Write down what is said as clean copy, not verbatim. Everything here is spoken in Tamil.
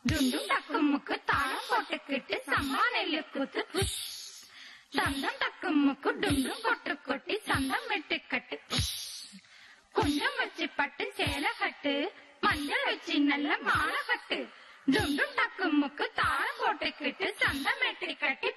டுண்டும் டக்குமுக்கு தாளம் போட்டுக்கிட்டு சம்பா நெல்லு கூத்து சந்தம் டக்குமுக்கு டுண்டும் போட்டு கொட்டி சந்தம் வெட்டு கட்டு கொஞ்சம் வச்சு பட்டு சேலை கட்டு மஞ்சள் வச்சு நல்ல மாலை கட்டு டுண்டும் டக்குமுக்கு தாளம் போட்டுக்கிட்டு சந்தம் வெட்டி கட்டி